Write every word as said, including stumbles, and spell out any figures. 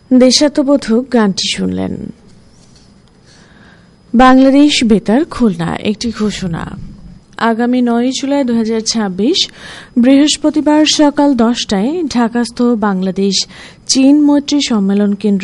দেশাত্মবোধক গানটি শুনলেন। বাংলাদেশ বেতার খুলনা একটি ঘোষণা। আগামী নয় জুলাই দুই হাজার ছাব্বিশ বৃহস্পতিবার সকাল দশটায় ঢাকাস্থ বাংলাদেশ চীন মৈত্রী সম্মেলন কেন্দ্র